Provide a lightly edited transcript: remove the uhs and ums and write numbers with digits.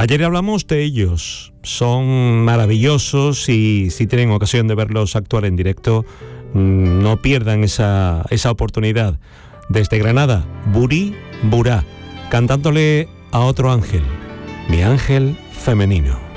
Ayer hablamos de ellos, son maravillosos y si tienen ocasión de verlos actuar en directo, no pierdan esa oportunidad. Desde Granada, Burí Burá, cantándole a otro ángel, mi ángel femenino.